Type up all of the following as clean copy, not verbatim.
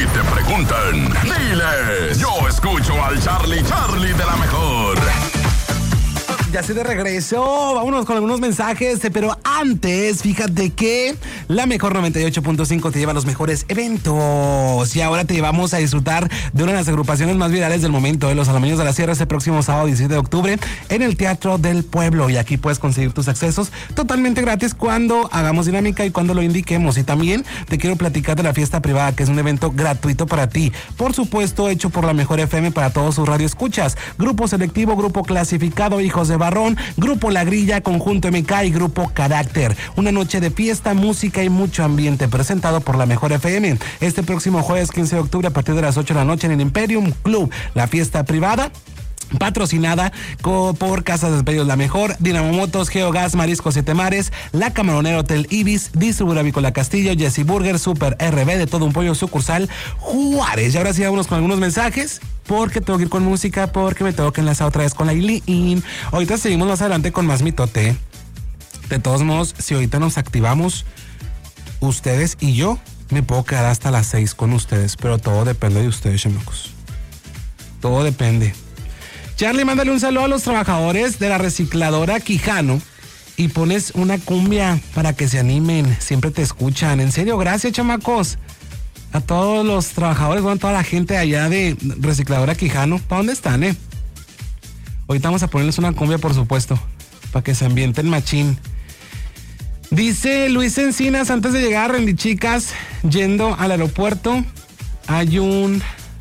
te preguntan, dile, yo escucho al Charlie de la mejor. Ya estoy de regreso, vámonos con algunos mensajes, pero antes, fíjate que la mejor 98.5 te lleva a los mejores eventos y ahora te llevamos a disfrutar de una de las agrupaciones más virales del momento, Los Alameños de la Sierra, este próximo sábado 17 de octubre en el Teatro del Pueblo, y aquí puedes conseguir tus accesos totalmente gratis cuando hagamos dinámica y cuando lo indiquemos. Y también te quiero platicar de la fiesta privada, que es un evento gratuito para ti, por supuesto hecho por la Mejor FM para todos sus radioescuchas. Grupo Selectivo, Grupo Clasificado, Hijos de Barrón, Grupo La Grilla, Conjunto MK y Grupo Carácter. Una noche de fiesta, música y mucho ambiente, presentado por la Mejor FM. Este próximo jueves 15 de octubre a partir de las 8 de la noche en el Imperium Club. La fiesta privada patrocinada por Casas de Despedidos La Mejor, Dinamo Motos, Geogas, Mariscos Siete Mares, La Camaronera, Hotel Ibis, Distribuidora Avícola Castillo, Jesse Burger, Super RB, De Todo Un Pollo, sucursal Juárez. Y ahora sí, vámonos con algunos mensajes, porque tengo que ir con música, porque me tengo que enlazar otra vez con la Eileen. Ahorita seguimos más adelante con más mitote. De todos modos, si ahorita nos activamos, ustedes y yo, me puedo quedar hasta las 6 con ustedes, pero todo depende de ustedes, chamacos. Todo depende. Charlie, mándale un saludo a los trabajadores de la recicladora Quijano y pones una cumbia para que se animen. Siempre te escuchan. En serio, gracias, chamacos. A todos los trabajadores, bueno, toda la gente allá de recicladora Quijano. ¿Para dónde están, Ahorita vamos a ponerles una cumbia, por supuesto, para que se ambienten machín. Dice Luis Encinas, antes de llegar a Rendichicas, yendo al aeropuerto, ¿hay un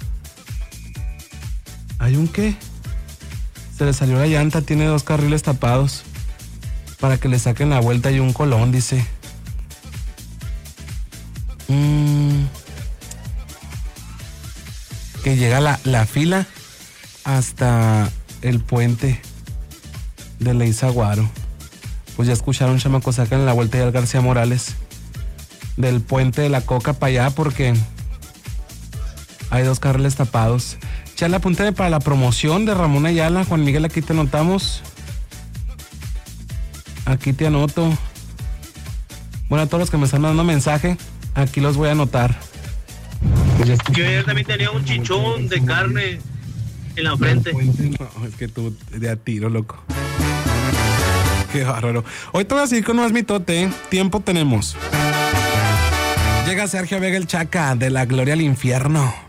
qué? Se le salió la llanta, tiene 2 carriles tapados para que le saquen la vuelta y un colón, dice. Que llega la fila hasta el puente de Leizaguaro. Pues ya escucharon, chamacos, sacan la vuelta y al García Morales del puente de la Coca para allá porque hay 2 carriles tapados. Charla, apúntame para la promoción de Ramón Ayala. Juan Miguel, aquí te anotamos. Aquí te anoto. Bueno, a todos los que me están mandando mensaje, aquí los voy a anotar. Yo ayer también tenía un chichón de carne en la frente. No, es que tú de a tiro, loco. Qué bárbaro. Hoy te voy a seguir con más mitote. Tiempo tenemos. Llega Sergio Vega el Chaca, de la gloria al infierno.